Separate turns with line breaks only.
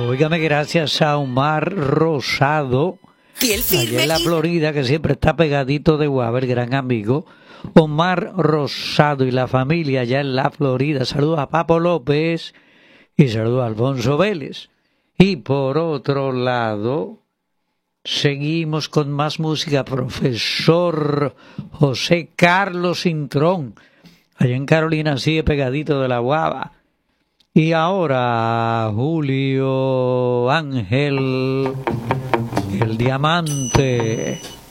Óigame, gracias a Omar Rosado, allá en la Florida, que siempre está pegadito de Guava, el gran amigo. Omar Rosado y la familia allá en la Florida. Saludos a Papo López y saludos a Alfonso Vélez. Y por otro lado, seguimos con más música. Profesor José Carlos Cintrón, allá en Carolina, sigue pegadito de la Guava. Y ahora Julio Ángel, el diamante.